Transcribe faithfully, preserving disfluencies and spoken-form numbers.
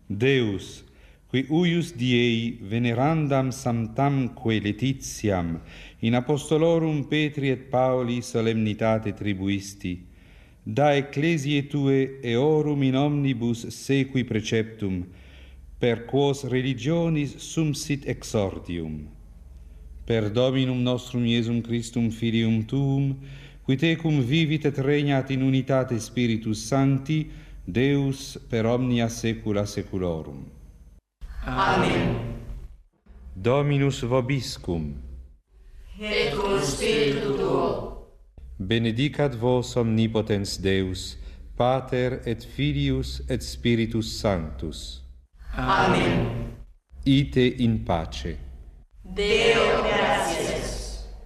Deus, qui uius diei venerandam sanctamque Laetitiam in apostolorum Petri et Pauli solemnitate tribuisti, da ecclesiae tue eorum in omnibus sequi preceptum, per quos religionis sum sit exordium. Per Dominum nostrum Iesum Christum Filium Tuum, qui tecum vivit et regnat in unitate Spiritus Sancti, Deus per omnia saecula saeculorum. Amen. Dominus vobiscum. Et cum spiritu tuo. Benedicat vos omnipotens Deus, Pater et Filius et Spiritus Sanctus. Amen. Ite in pace. Deo